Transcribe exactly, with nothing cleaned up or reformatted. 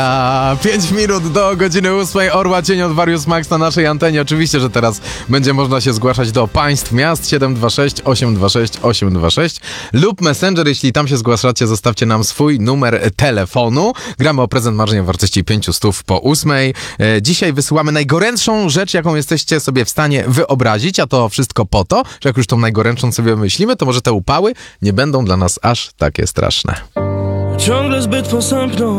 A pięć minut do godziny ósmej. Orła Cień od Warius Max na naszej antenie. Oczywiście, że teraz będzie można się zgłaszać do państw miast siedem dwa sześć osiem dwa sześć osiem dwa sześć lub Messenger. Jeśli tam się zgłaszacie, zostawcie nam swój numer telefonu. Gramy o prezent marzenia w wartości pięciu stów po ósmej. E, dzisiaj wysyłamy najgorętszą rzecz, jaką jesteście sobie w stanie wyobrazić, a to wszystko po to, że jak już tą najgorętszą sobie myślimy, to może te upały nie będą dla nas aż takie straszne. Ciągle zbyt posępną